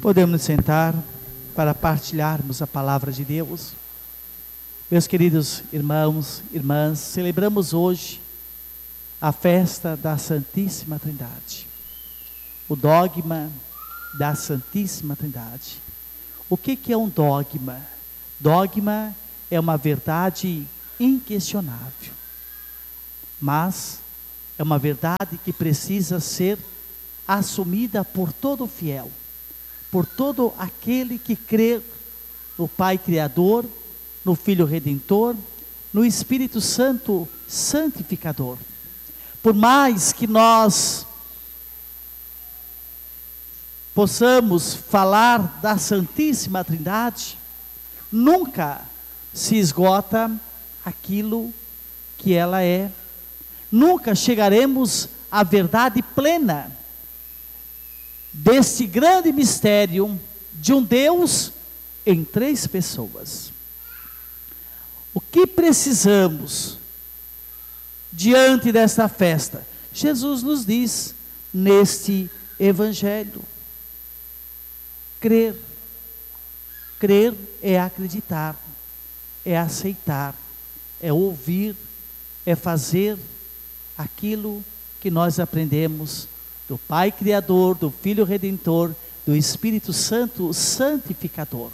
Podemos nos sentar para partilharmos a palavra de Deus. Meus queridos irmãos, irmãs, celebramos hoje a festa da Santíssima Trindade. O dogma da Santíssima Trindade. O que é um dogma? Dogma é uma verdade inquestionável, mas é uma verdade que precisa ser assumida por todo fiel, por todo aquele que crê no Pai Criador, no Filho Redentor, no Espírito Santo Santificador. Por mais que nós possamos falar da Santíssima Trindade, nunca se esgota aquilo que ela é. Nunca chegaremos à verdade plena desse grande mistério de um Deus em três pessoas. O que precisamos diante desta festa? Jesus nos diz neste Evangelho: crer. Crer é acreditar, é aceitar, é ouvir, é fazer aquilo que nós aprendemos do Pai Criador, do Filho Redentor, do Espírito Santo Santificador.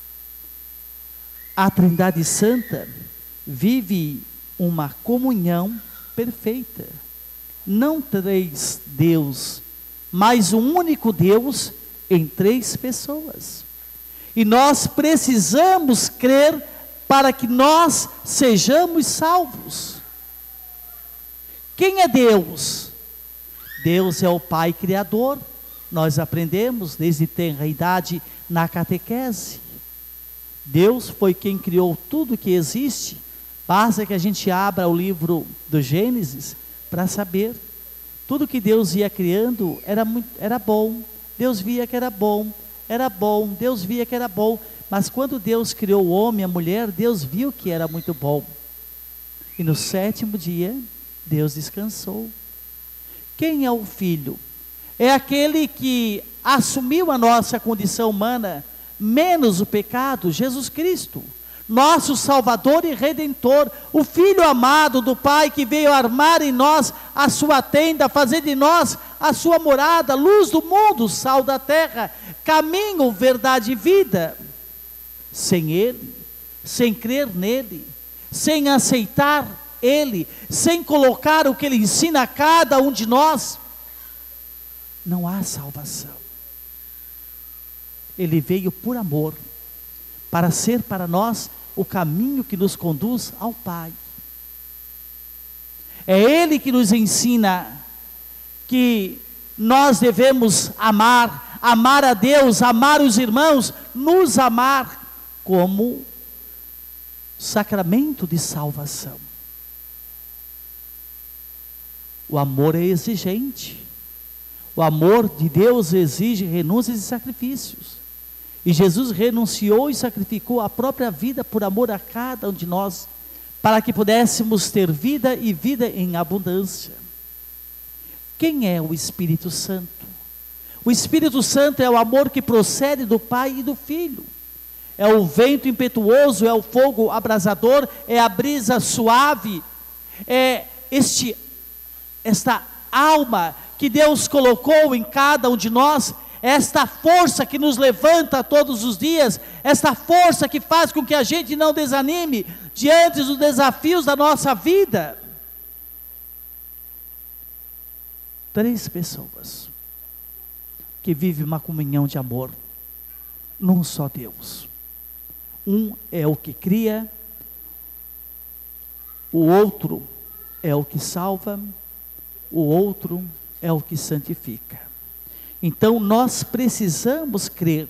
A Trindade Santa vive uma comunhão perfeita. Não três Deus, mas um único Deus em três pessoas. E nós precisamos crer para que nós sejamos salvos. Quem é Deus? Deus é o Pai Criador. Nós aprendemos desde tenra idade na catequese. Deus foi quem criou tudo que existe. Basta que a gente abra o livro do Gênesis para saber. Tudo que Deus ia criando era bom. Deus via que era bom. Era bom, Deus via que era bom. Mas quando Deus criou o homem e a mulher, Deus viu que era muito bom. E no sétimo dia, Deus descansou. Quem é o Filho? É aquele que assumiu a nossa condição humana, menos o pecado, Jesus Cristo, nosso Salvador e Redentor, o Filho amado do Pai, que veio armar em nós a sua tenda, fazer de nós a sua morada, luz do mundo, sal da terra, caminho, verdade e vida. Sem Ele, sem crer nele, sem aceitar Ele, sem colocar o que Ele ensina a cada um de nós, não há salvação. Ele veio por amor, para ser para nós o caminho que nos conduz ao Pai. É Ele que nos ensina que nós devemos amar a Deus, amar os irmãos, nos amar como sacramento de salvação. O amor é exigente. O amor de Deus exige renúncias e sacrifícios. E Jesus renunciou e sacrificou a própria vida por amor a cada um de nós, para que pudéssemos ter vida e vida em abundância. Quem é o Espírito Santo? O Espírito Santo é o amor que procede do Pai e do Filho. É o vento impetuoso, é o fogo abrasador, é a brisa suave, é esta alma que Deus colocou em cada um de nós, esta força que nos levanta todos os dias, esta força que faz com que a gente não desanime diante dos desafios da nossa vida. Três pessoas que vivem uma comunhão de amor num só Deus. Um é o que cria, o outro é o que salva, o outro é o que santifica. Então nós precisamos crer,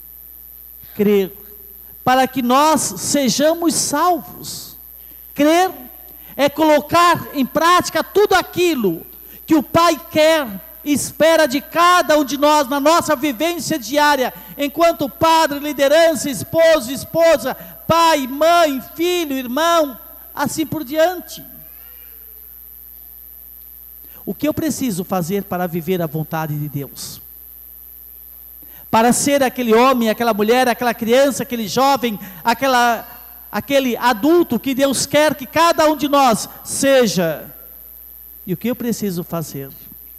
para que nós sejamos salvos. Crer é colocar em prática tudo aquilo que o Pai quer e espera de cada um de nós na nossa vivência diária, enquanto padre, liderança, esposo, esposa, pai, mãe, filho, irmão, assim por diante. O que eu preciso fazer para viver a vontade de Deus? para ser aquele homem, aquela mulher, aquela criança, aquele jovem, aquele adulto que Deus quer que cada um de nós seja. E o que eu preciso fazer?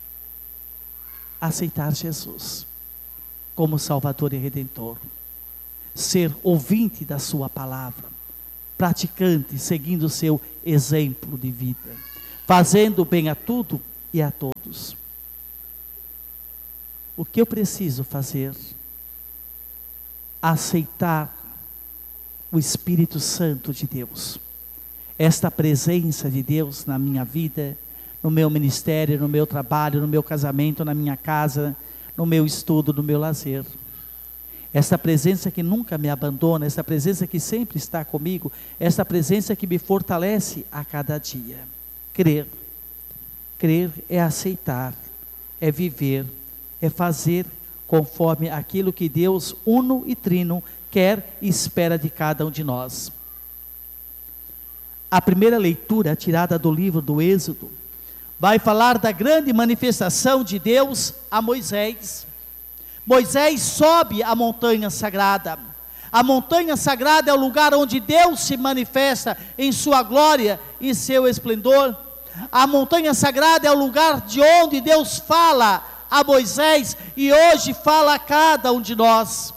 Aceitar Jesus como Salvador e Redentor, ser ouvinte da sua palavra, praticante, seguindo o seu exemplo de vida, fazendo bem a tudo e a todos. O que eu preciso fazer? Aceitar o Espírito Santo de Deus, esta presença de Deus na minha vida, no meu ministério, no meu trabalho, no meu casamento, na minha casa, no meu estudo, no meu lazer. Esta presença que nunca me abandona, esta presença que sempre está comigo, esta presença que me fortalece a cada dia. Crer é aceitar, é viver, é fazer conforme aquilo que Deus uno e trino quer e espera de cada um de nós. A primeira leitura, tirada do livro do Êxodo, vai falar da grande manifestação de Deus a Moisés. Moisés sobe a montanha sagrada. A montanha sagrada é o lugar onde Deus se manifesta em sua glória e seu esplendor. A montanha sagrada é o lugar de onde Deus fala a Moisés e hoje fala a cada um de nós.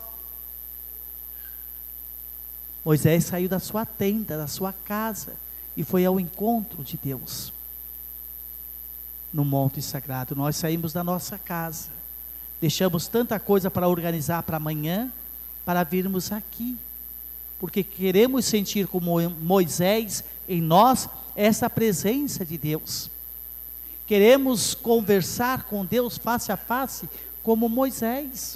Moisés saiu da sua tenda, da sua casa e foi ao encontro de Deus no monte sagrado. Nós saímos da nossa casa, deixamos tanta coisa para organizar para amanhã, para virmos aqui, porque queremos sentir como Moisés em nós essa presença de Deus. Queremos conversar com Deus face a face, como Moisés.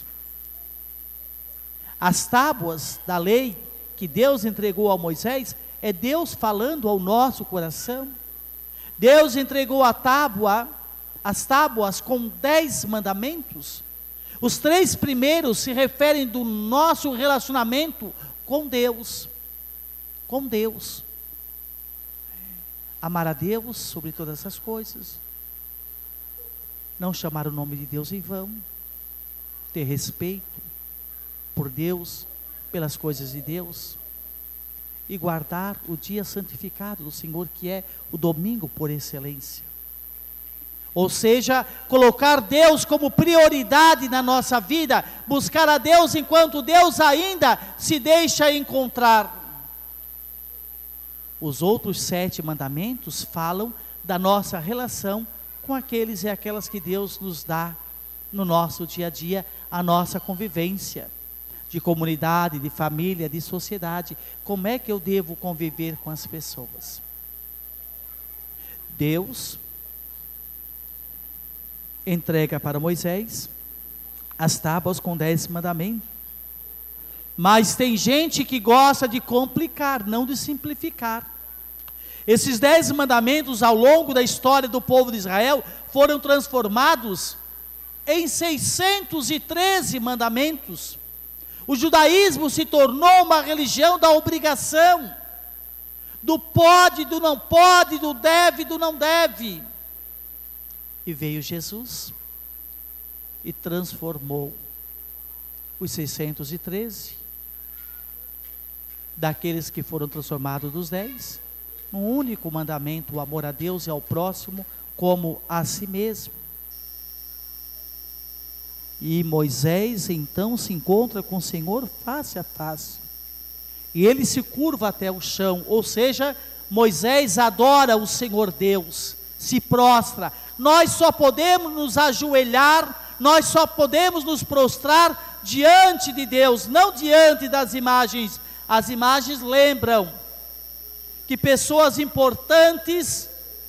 As tábuas da lei que Deus entregou a Moisés, é Deus falando ao nosso coração. Deus entregou as tábuas com 10 mandamentos. Os 3 primeiros se referem do nosso relacionamento com Deus. Com Deus. Amar a Deus sobre todas as coisas. Não chamar o nome de Deus em vão. Ter respeito por Deus, pelas coisas de Deus. E guardar o dia santificado do Senhor, que é o domingo por excelência. Ou seja, colocar Deus como prioridade na nossa vida, buscar a Deus enquanto Deus ainda se deixa encontrar. Os outros 7 mandamentos falam da nossa relação com aqueles e aquelas que Deus nos dá no nosso dia a dia, a nossa convivência de comunidade, de família, de sociedade. Como é que eu devo conviver com as pessoas? Deus entrega para Moisés as tábuas com 10 mandamentos. Mas tem gente que gosta de complicar, não de simplificar. Esses 10 mandamentos, ao longo da história do povo de Israel, foram transformados em 613 mandamentos. O judaísmo se tornou uma religião da obrigação, do pode, do não pode, do deve, do não deve. E veio Jesus e transformou os 613 daqueles que foram transformados dos 10 num único mandamento: o amor a Deus e ao próximo como a si mesmo. E Moisés então se encontra com o Senhor face a face, e ele se curva até o chão, ou seja, Moisés adora o Senhor Deus, se prostra. Nós só podemos nos ajoelhar, nós só podemos nos prostrar diante de Deus, não diante das imagens. As imagens lembram que pessoas importantes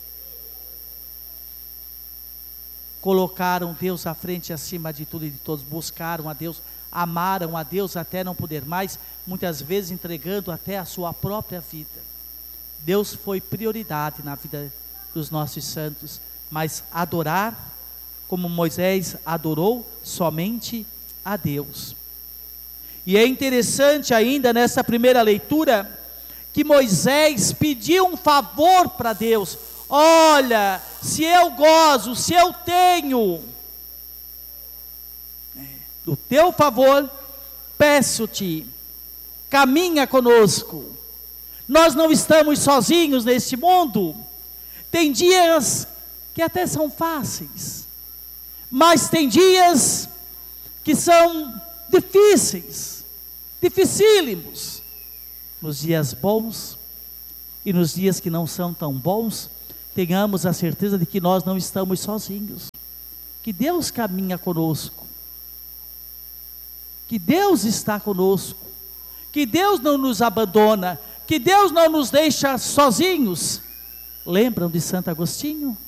colocaram Deus à frente, acima de tudo e de todos, buscaram a Deus, amaram a Deus até não poder mais, muitas vezes entregando até a sua própria vida. Deus foi prioridade na vida dos nossos santos, mas adorar, como Moisés adorou, somente a Deus. E é interessante ainda nessa primeira leitura, que Moisés pediu um favor para Deus. Olha, se eu gozo, se eu tenho do teu favor, peço-te, caminha conosco. Nós não estamos sozinhos neste mundo. Tem dias que até são fáceis, mas tem dias que são difíceis, dificílimos. Nos dias bons e nos dias que não são tão bons, tenhamos a certeza de que nós não estamos sozinhos, que Deus caminha conosco, que Deus está conosco, que Deus não nos abandona, que Deus não nos deixa sozinhos. Lembram de Santo Agostinho?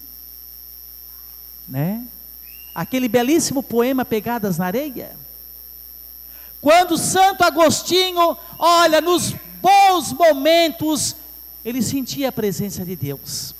Né? Aquele belíssimo poema Pegadas na Areia. Quando Santo Agostinho, olha, nos bons momentos, ele sentia a presença de Deus.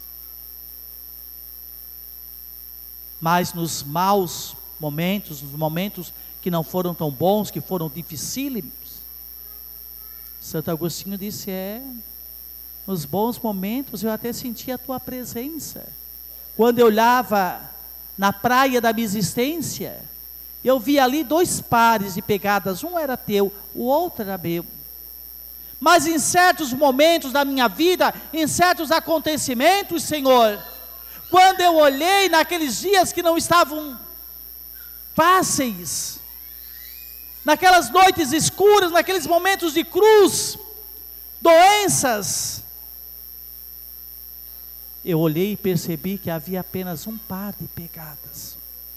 Mas nos maus momentos, nos momentos que não foram tão bons, que foram dificílimos, Santo Agostinho disse, nos bons momentos eu até sentia a tua presença. Quando eu olhava na praia da minha existência, eu via ali 2 pares de pegadas, um era teu, o outro era meu. Mas em certos momentos da minha vida, em certos acontecimentos, Senhor, quando eu olhei naqueles dias que não estavam fáceis, naquelas noites escuras, naqueles momentos de cruz, doenças, eu olhei e percebi que havia apenas um par de pegadas.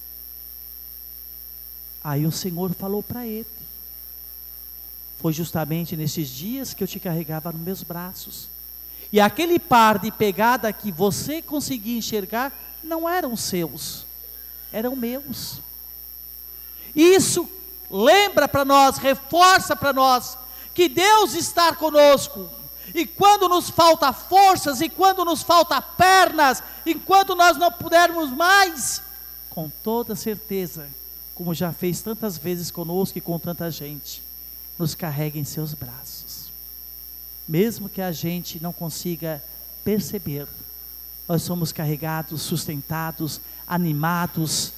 Aí o Senhor falou para ele, foi justamente nesses dias que eu te carregava nos meus braços, e aquele par de pegada que você conseguia enxergar, não eram seus, eram meus. Isso lembra para nós, reforça para nós, que Deus está conosco, e quando nos falta forças, e quando nos falta pernas, enquanto nós não pudermos mais, com toda certeza, como já fez tantas vezes conosco e com tanta gente, nos carrega em seus braços, mesmo que a gente não consiga perceber, nós somos carregados, sustentados, animados,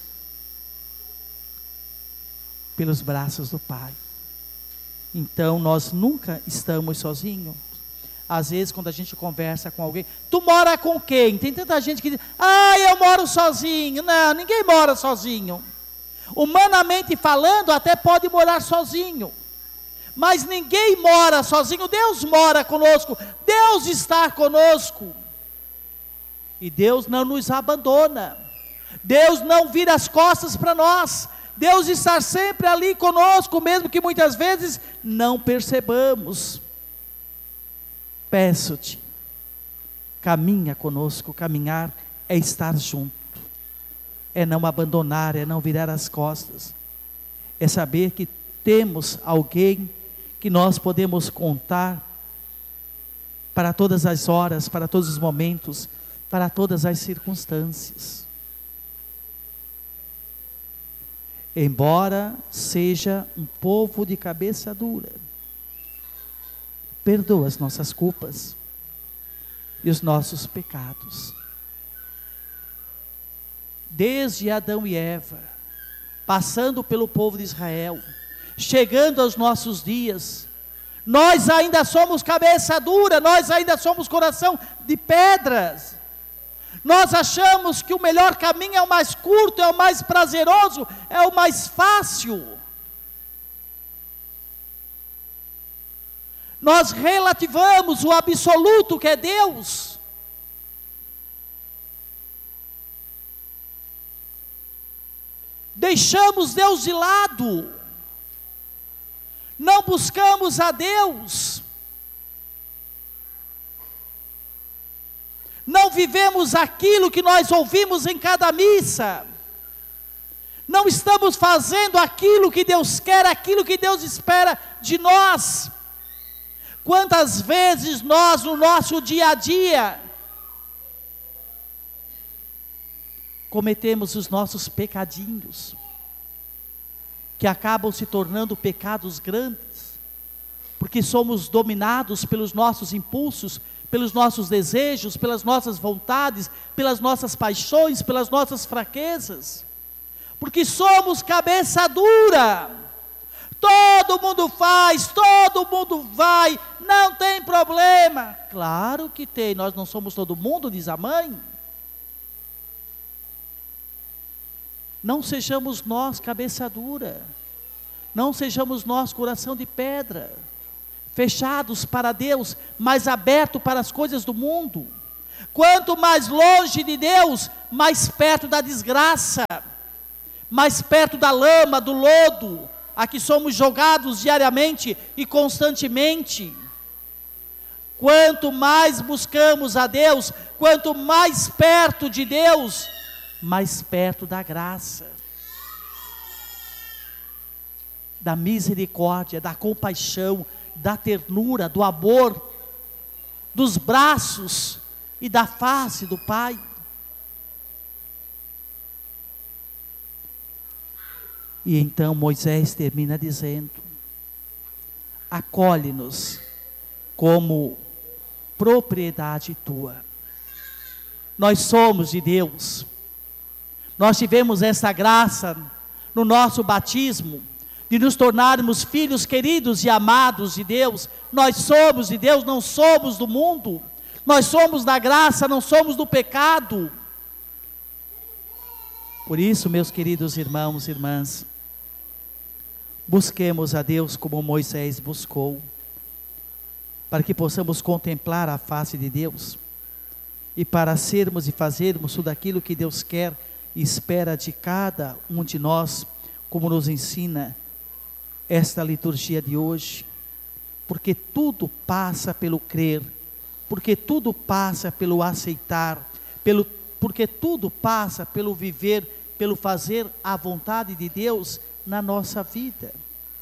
pelos braços do Pai. Então nós nunca estamos sozinhos. Às vezes quando a gente conversa com alguém, tu mora com quem? Tem tanta gente que diz, eu moro sozinho. Não, ninguém mora sozinho. Humanamente falando, até pode morar sozinho, mas ninguém mora sozinho. Deus mora conosco, Deus está conosco, e Deus não nos abandona, Deus não vira as costas para nós, Deus está sempre ali conosco, mesmo que muitas vezes não percebamos. Peço-te, caminha conosco. Caminhar é estar junto, é não abandonar, é não virar as costas, é saber que temos alguém que nós podemos contar para todas as horas, para todos os momentos, para todas as circunstâncias. Embora seja um povo de cabeça dura, perdoa as nossas culpas e os nossos pecados. Desde Adão e Eva, passando pelo povo de Israel, chegando aos nossos dias, nós ainda somos cabeça dura, nós ainda somos coração de pedras. Nós achamos que o melhor caminho é o mais curto, é o mais prazeroso, é o mais fácil. Nós relativamos o absoluto que é Deus. Deixamos Deus de lado. Não buscamos a Deus. Não vivemos aquilo que nós ouvimos em cada missa. Não estamos fazendo aquilo que Deus quer, aquilo que Deus espera de nós. Quantas vezes nós, no nosso dia a dia, cometemos os nossos pecadinhos, que acabam se tornando pecados grandes, porque somos dominados pelos nossos impulsos, pelos nossos desejos, pelas nossas vontades, pelas nossas paixões, pelas nossas fraquezas. porque somos cabeça dura. Todo mundo faz, todo mundo vai, não tem problema. Claro que tem, nós não somos todo mundo, diz a mãe. Não sejamos nós cabeça dura, não sejamos nós coração de pedra, fechados para Deus, mais aberto para as coisas do mundo. Quanto mais longe de Deus, mais perto da desgraça, mais perto da lama, do lodo, a que somos jogados diariamente e constantemente. Quanto mais buscamos a Deus, quanto mais perto de Deus, mais perto da graça, da misericórdia, da compaixão, da ternura, do amor, dos braços e da face do Pai. E então Moisés termina dizendo: acolhe-nos como propriedade tua. Nós somos de Deus. Nós tivemos essa graça no nosso batismo, de nos tornarmos filhos queridos e amados de Deus. Nós somos de Deus, não somos do mundo. Nós somos da graça, não somos do pecado. Por isso, meus queridos irmãos e irmãs, busquemos a Deus como Moisés buscou, para que possamos contemplar a face de Deus, e para sermos e fazermos tudo aquilo que Deus quer e espera de cada um de nós, como nos ensina esta liturgia de hoje. Porque tudo passa pelo crer, porque tudo passa pelo aceitar, porque tudo passa pelo viver, pelo fazer a vontade de Deus na nossa vida.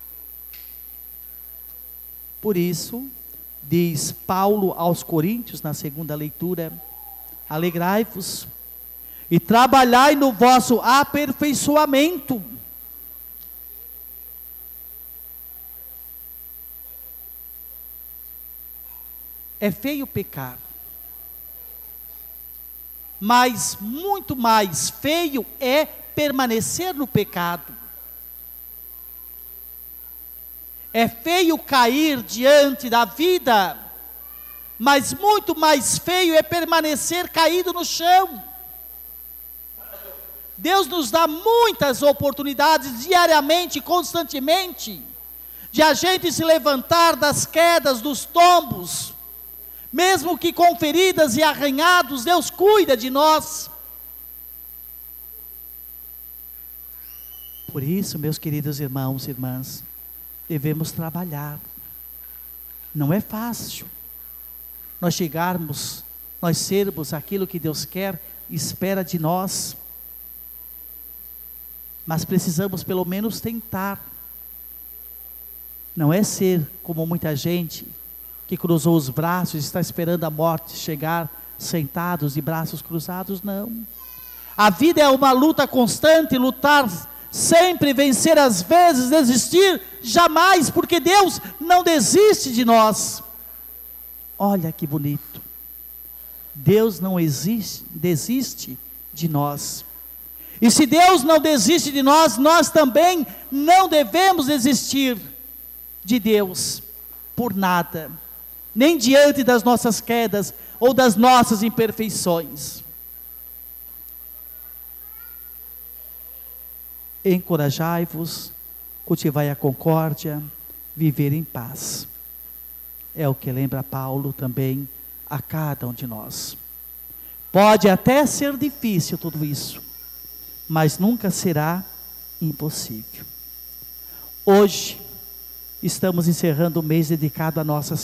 Por isso, diz Paulo aos Coríntios, na segunda leitura: alegrai-vos e trabalhai no vosso aperfeiçoamento. É feio pecar, mas muito mais feio é permanecer no pecado. É feio cair diante da vida, mas muito mais feio é permanecer caído no chão. Deus nos dá muitas oportunidades diariamente, constantemente, de a gente se levantar das quedas, dos tombos, mesmo que com feridas e arranhados. Deus cuida de nós. Por isso, meus queridos irmãos e irmãs, devemos trabalhar. Não é fácil nós chegarmos, nós sermos aquilo que Deus quer e espera de nós, mas precisamos pelo menos tentar. Não é ser como muita gente que cruzou os braços e está esperando a morte chegar, sentados de braços cruzados. Não. A vida é uma luta constante, lutar sempre, vencer às vezes, desistir jamais, porque Deus não desiste de nós. Olha que bonito. Deus não desiste de nós. E se Deus não desiste de nós, nós também não devemos desistir de Deus por nada, nem diante das nossas quedas ou das nossas imperfeições. Encorajai-vos, cultivai a concórdia, viver em paz. É o que lembra Paulo também a cada um de nós. Pode até ser difícil tudo isso, mas nunca será impossível. Hoje estamos encerrando o mês dedicado a Nossa